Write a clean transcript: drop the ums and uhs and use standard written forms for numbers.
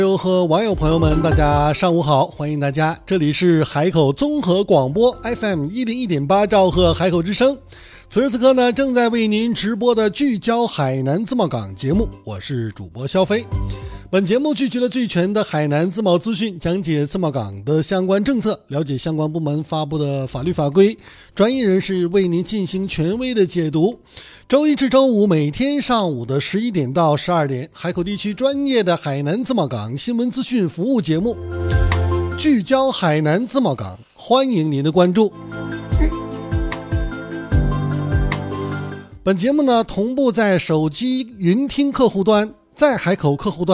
和网友朋友们，大家上午好，欢迎大家，这里是海口综合广播 FM 101.8兆赫海口之声。此时此刻呢，正在为您直播的聚焦海南自贸港节目，我是主播肖飞。本节目聚集了最全的海南自贸资讯，讲解自贸港的相关政策，了解相关部门发布的法律法规，专业人士为您进行权威的解读。周一至周五每天上午的11点到12点，海口地区专业的海南自贸港新闻资讯服务节目，聚焦海南自贸港，欢迎您的关注。本节目呢，同步在手机云听客户端，在海口客户端